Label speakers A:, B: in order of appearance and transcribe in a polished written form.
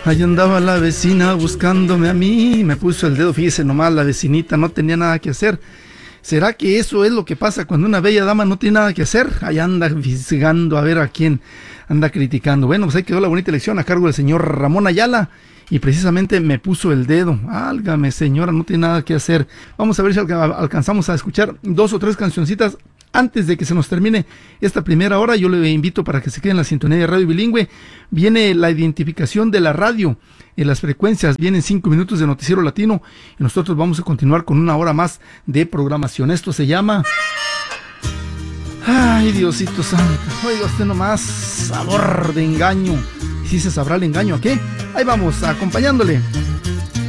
A: Ahí andaba la vecina buscándome a mí, me puso el dedo, fíjese nomás, la vecinita no tenía nada que hacer. ¿Será que eso es lo que pasa cuando una bella dama no tiene nada que hacer? Ahí anda fisgando a ver a quién anda criticando. Bueno, pues ahí quedó la bonita elección a cargo del señor Ramón Ayala. Y precisamente me puso el dedo. Álgame, señora, no tiene nada que hacer. Vamos a ver si alcanzamos a escuchar 2 o 3 cancioncitas antes de que se nos termine esta primera hora. Yo le invito para que se quede en la sintonía de Radio Bilingüe. Viene la identificación de la radio en las frecuencias. Vienen 5 minutos de Noticiero Latino y nosotros vamos a continuar con 1 hora más de programación. Esto se llama... Ay, Diosito Santo. Oiga usted nomás, sabor de engaño. ¿Y si se sabrá el engaño a qué? Ahí vamos, acompañándole.